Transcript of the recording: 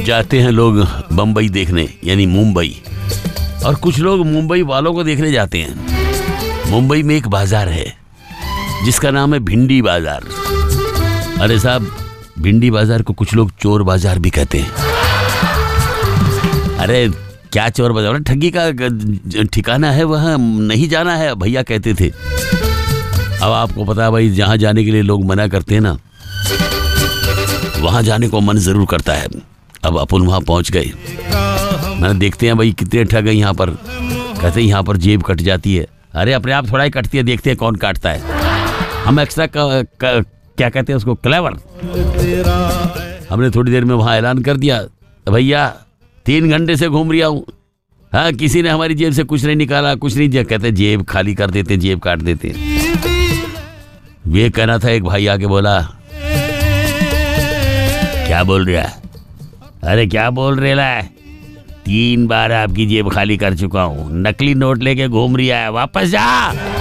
जाते हैं लोग बम्बई देखने, यानी मुंबई, और कुछ लोग मुंबई वालों को देखने जाते हैं। मुंबई में एक बाजार है जिसका नाम है भिंडी बाजार। अरे साहब, भिंडी बाजार को कुछ लोग चोर बाजार भी कहते हैं। अरे क्या चोर बाजार, ठगी का ठिकाना है, वहाँ नहीं जाना है भैया कहते थे। अब आपको पता है भाई, जहाँ जाने के लिए लोग मना करते हैं ना, वहाँ जाने को मन जरूर करता है। अब अपन वहाँ पहुँच गए, मैंने देखते हैं भाई कितने ठग है यहाँ पर। कहते हैं यहाँ पर जेब कट जाती है। अरे अपने आप थोड़ा ही कटती है, देखते हैं कौन काटता है। हम एक्स्ट्रा क्या कहते हैं उसको, क्लेवर। हमने थोड़ी देर में वहाँ ऐलान कर दिया, भैया 3 घंटे से घूम रहा हूँ, हाँ किसी ने हमारी जेब से कुछ नहीं निकाला, कुछ नहीं। कहते जेब खाली कर देते, जेब काट देते। ये कहना था, एक भाई आके बोला, क्या बोल रहा है? अरे क्या बोल रहा है, 3 बार आपकी जेब खाली कर चुका हूँ, नकली नोट लेके घूम रहा है, वापस जा।